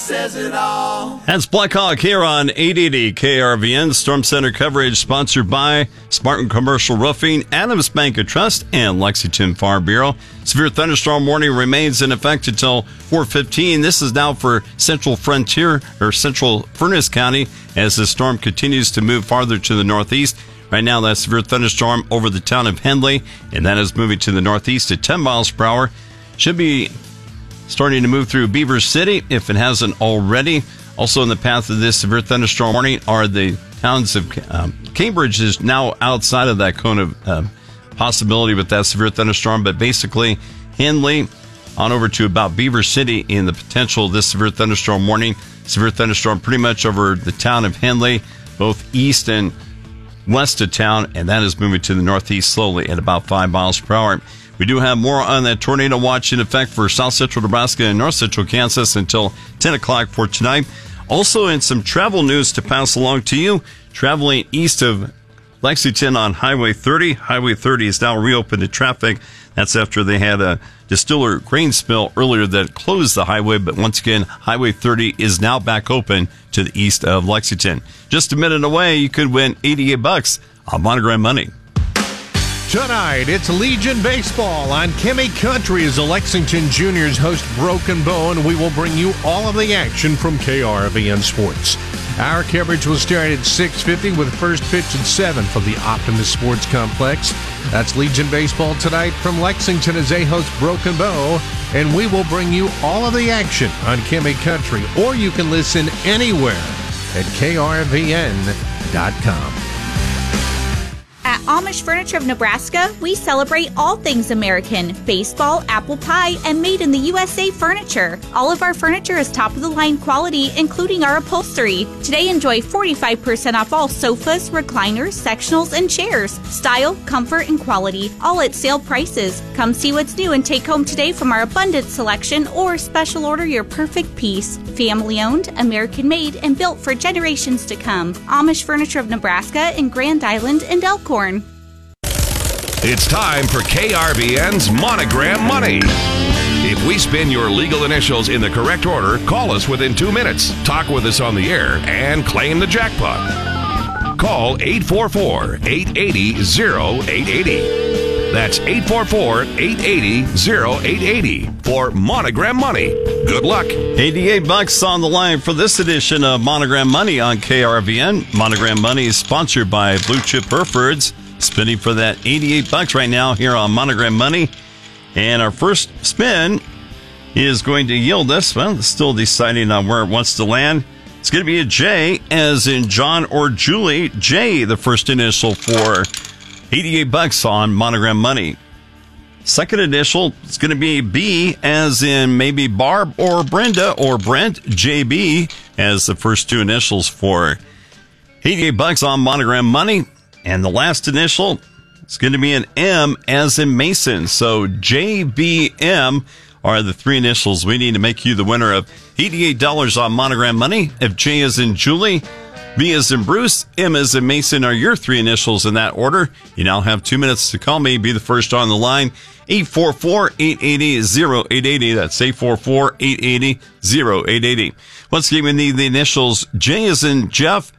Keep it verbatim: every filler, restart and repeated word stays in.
says it all. That's Blackhawk here on eight eighty K R V N. Storm Center coverage sponsored by Spartan Commercial Roofing, Adams Bank of Trust, and Lexington Farm Bureau. Severe thunderstorm warning remains in effect until four fifteen. This is now for Central Frontier or Central Furnace County as the storm continues to move farther to the northeast. Right now, that severe thunderstorm over the town of Henley, and that is moving to the northeast at ten miles per hour. Should be starting to move through Beaver City if it hasn't already. Also in the path of this severe thunderstorm warning are the towns of um, Cambridge is now outside of that cone of uh, possibility with that severe thunderstorm, but basically Henley on over to about Beaver City in the potential of this severe thunderstorm warning. Severe thunderstorm pretty much over the town of Henley, both east and west of town, and that is moving to the northeast slowly at about five miles per hour. We do have more on that tornado watch in effect for south central Nebraska and north central Kansas until ten o'clock for tonight. Also, in some travel news to pass along to you, traveling east of Lexington on Highway thirty. Highway thirty is now reopened to traffic. That's after they had a distiller grain spill earlier that closed the highway. But once again, Highway thirty is now back open to the east of Lexington. Just a minute away, you could win eighty-eight bucks on Monogram Money. Tonight, it's Legion Baseball on Kimmy Country as the Lexington Juniors host Broken Bow, and we will bring you all of the action from K R V N Sports. Our coverage will start at six fifty with first pitch at seven from the Optimus Sports Complex. That's Legion Baseball tonight from Lexington as they host Broken Bow, and we will bring you all of the action on Kimmy Country, or you can listen anywhere at K R V N dot com. At Amish Furniture of Nebraska, we celebrate all things American, baseball, apple pie, and made in the U S A furniture. All of our furniture is top-of-the-line quality, including our upholstery. Today, enjoy forty-five percent off all sofas, recliners, sectionals, and chairs. Style, comfort, and quality, all at sale prices. Come see what's new and take home today from our abundant selection, or special order your perfect piece. Family-owned, American-made, and built for generations to come. Amish Furniture of Nebraska in Grand Island and Elkhorn. It's time for K R V N's Monogram Money. If we spin your legal initials in the correct order, call us within two minutes, talk with us on the air, and claim the jackpot. Call eight four four, eight eight zero, zero eight eight zero. That's eight four four, eight eight zero, zero eight eight zero for Monogram Money. Good luck. eighty-eight bucks on the line for this edition of Monogram Money on K R V N. Monogram Money is sponsored by Blue Chip Herefords. Spinning for that eighty-eight bucks right now here on Monogram Money. And our first spin is going to yield us. Well, it's still deciding on where it wants to land. It's going to be a J, as in John or Julie. J, the first initial for eighty-eight bucks on Monogram Money. Second initial, it's going to be B, as in maybe Barb or Brenda or Brent. J B as the first two initials for eighty-eight bucks on Monogram Money. And the last initial is going to be an M, as in Mason. So J B M are the three initials we need to make you the winner of eighty-eight dollars on Monogram Money. If J is in Julie, B is in Bruce, M is in Mason are your three initials in that order. You now have two minutes to call me. Be the first on the line. eight four four, eight eight zero, zero eight eight zero. That's eight four four, eight eight zero, zero eight eight zero. Once again, we need the initials. J is in Jeff,